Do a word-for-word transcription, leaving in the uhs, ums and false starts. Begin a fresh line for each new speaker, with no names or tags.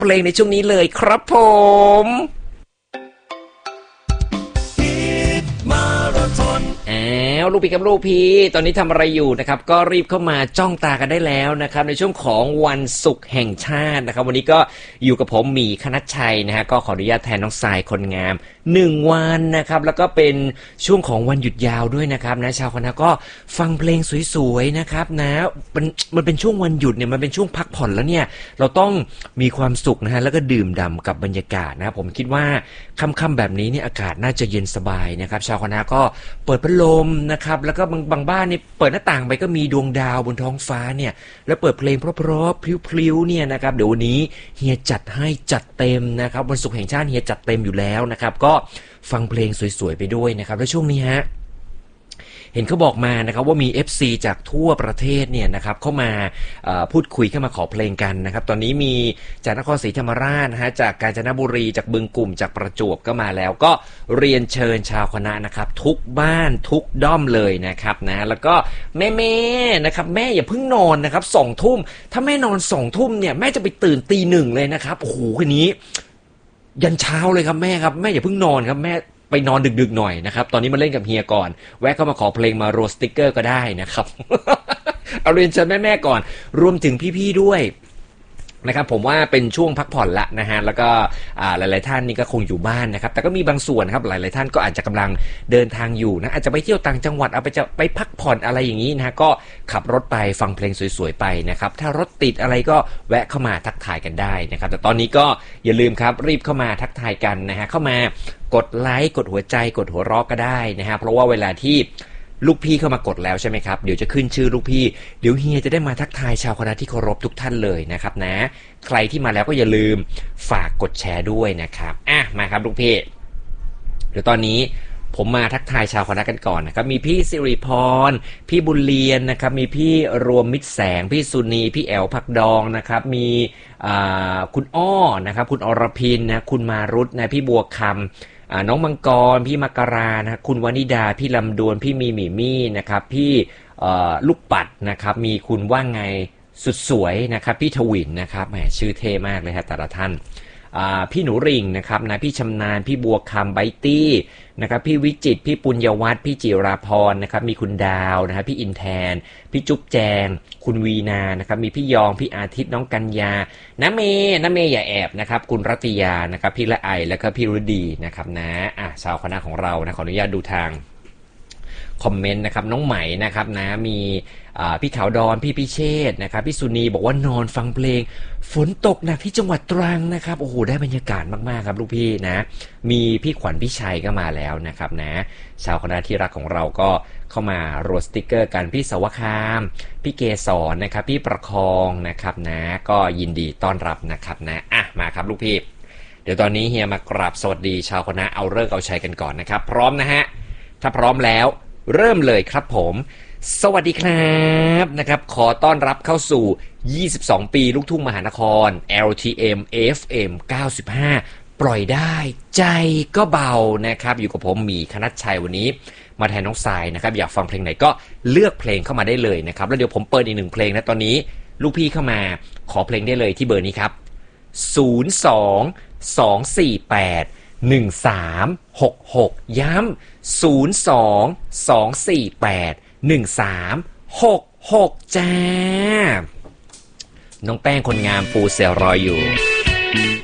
เพลงในช่วงนี้เลยครับผมอ้าวลูกพี่กับลูกพี่ตอนนี้ทำอะไรอยู่นะครับก็รีบเข้ามาจ้องตากันได้แล้วนะครับในช่วงของวันศุกร์แห่งชาตินะครับวันนี้ก็อยู่กับผมหมีคณัชชัยนะฮะก็ขออนุญาตแทนน้องทรายคนงามหนึ่งวันนะครับแล้วก็เป็นช่วงของวันหยุดยาวด้วยนะครับนะชาวคณะก็ฟังเพลงสวยๆนะครับนะมันมันเป็นช่วงวันหยุดเนี่ยมันเป็นช่วงพักผ่อนแล้วเนี่ยเราต้องมีความสุขนะฮะแล้วก็ดื่มด่ำกับบรรยากาศนะผมคิดว่าค่ำๆแบบนี้เนี่ยอากาศน่าจะเย็นสบายนะครับชาวคณะก็เปิดพัดลมนะครับแล้วก็บางบางบ้านนี่เปิดหน้าต่างไปก็มีดวงดาวบนท้องฟ้าเนี่ยแล้วเปิดเพลงเพราะๆพลิ้วๆเนี่ยนะครับเดี๋ยววันนี้เฮียจัดให้จัดเต็มนะครับวันศุกร์แห่งชาติเฮียจัดเต็มอยู่แล้วนะครับก็ฟังเพลงสวยๆไปด้วยนะครับแล้วช่วงนี้ฮะเห็นเขาบอกมานะครับว่ามี เอฟ ซี จากทั่วประเทศเนี่ยนะครับเข้ามาพูดคุยเข้ามาขอเพลงกันนะครับตอนนี้มีจากนครศรีธรรมราชนะฮะจากกาญจนบุรีจากบึงกลุ่มจากประจวบก็มาแล้วก็เรียนเชิญชาวคณะนะครับทุกบ้านทุกด้อมเลยนะครับนะแล้วก็แม่ๆนะครับแม่อย่าเพิ่งนอนนะครับสองทุ่มถ้าแม่นอนสองทุ่มเนี่ยแม่จะไปตื่นตีหนึ่งเลยนะครับโอ้โหคืนนี้ยันเช้าเลยครับแม่ครับแม่อย่าเพิ่งนอนครับแม่ไปนอนดึกๆหน่อยนะครับตอนนี้มาเล่นกับเฮียก่อนแวะเข้ามาขอเพลงมาโรสติกเกอร์ก็ได้นะครับ เอาเรียนเชิญแม่ๆก่อนรวมถึงพี่ๆด้วยนะครับผมว่าเป็นช่วงพักผ่อนละนะฮะแล้วก็หลายๆท่านนี่ก็คงอยู่บ้านนะครับแต่ก็มีบางส่วนครับหลายๆท่านก็อาจจะกำลังเดินทางอยู่นะอาจจะไปเที่ยวต่างจังหวัดเอาไปจะไปพักผ่อนอะไรอย่างนี้นะฮะก็ขับรถไปฟังเพลงสวยๆไปนะครับถ้ารถติดอะไรก็แวะเข้ามาทักทายกันได้นะครับแต่ตอนนี้ก็อย่าลืมครับรีบเข้ามาทักทายกันนะฮะเข้ามากดไลค์กดหัวใจกดหัวเราะก็ได้นะฮะเพราะว่าเวลาที่ลูกพี่เข้ามากดแล้วใช่ไหมครับเดี๋ยวจะขึ้นชื่อลูกพี่เดี๋ยวเฮียจะได้มาทักทายชาวคณะที่เคารพทุกท่านเลยนะครับนะใครที่มาแล้วก็อย่าลืมฝากกดแชร์ด้วยนะครับอ่ะมาครับลูกพี่เดี๋ยวตอนนี้ผมมาทักทายชาวคณะกันก่อนนะครับมีพี่สิริพรพี่บุญเรียนนะครับมีพี่รวมมิตรแสงพี่สุนีพี่แอลผักดองนะครับมีคุณอ้อนะครับคุณอรพินนะคุณมารุตนะพี่บัวคำน้องมังกรพี่มกรานะคุณวนิดาพี่ลำดวนพี่มีหมีมี่นะครับพี่ลูกปัดนะครับมีคุณว่างไงสุดสวยนะครับพี่ทวินนะครับแหมชื่อเท่มากเลยฮะแต่ละท่านพี่หนูริ่งนะครับนะพี่ชำนาญพี่บัวคำไบตี้นะครับพี่วิจิตรพี่ปุญญวัฒน์พี่จิราพรนะครับมีคุณดาวนะครับพี่อินแทนพี่จุ๊บแจงคุณวีนานะครับมีพี่ยองพี่อาทิตย์น้องกัญญาน้าเมย์น้าเมย์อย่าแอบนะครับคุณรัตยานะครับพี่ละไอแล้วก็พี่ฤดีนะครับนะอ่ะชาวคณะของเรานะขออนุญาตดูทางคอมเมนต์นะครับน้องไหมนะครับนะมีพี่ขาวดอนพี่พิเชษนะครับพี่สุนีบอกว่านอนฟังเพลงฝนตกหนักที่จังหวัดตรังนะครับโอ้โหได้บรรยากาศมากๆครับลูกพี่นะมีพี่ขวัญพี่ชัยก็มาแล้วนะครับนะชาวคณะที่รักของเราก็เข้ามาโรสติกเกอร์กันพี่สวคามพี่เกศรนะครับพี่ประคองนะครับนะก็ยินดีต้อนรับนะครับนะอ่ะมาครับลูกพี่เดี๋ยวตอนนี้เฮียมากราบสวัสดีชาวคณะเอาเลิกเอาชัยกันก่อนนะครับพร้อมนะฮะถ้าพร้อมแล้วเริ่มเลยครับผมสวัสดีครับนะครับขอต้อนรับเข้าสู่ยี่สิบสองปีลูกทุ่งมหานคร แอล ที เอ็ม เอฟ เอ็ม เก้าสิบห้าปล่อยได้ใจก็เบานะครับอยู่กับผมหมีคณัชชัยวันนี้มาแทนน้องทรายนะครับอยากฟังเพลงไหนก็เลือกเพลงเข้ามาได้เลยนะครับแล้วเดี๋ยวผมเปิดอีกหนึ่งเพลงนะตอนนี้ลูกพี่เข้ามาขอเพลงได้เลยที่เบอร์นี้ครับศูนย์ สอง สอง สี่ แปดหนึ่ง สาม หก หกย้ำศูนย์ สอง สอง สี่ แปดหนึ่ง สาม หก หกจ้าน้องแป้งคนงามปูเซลรออยู่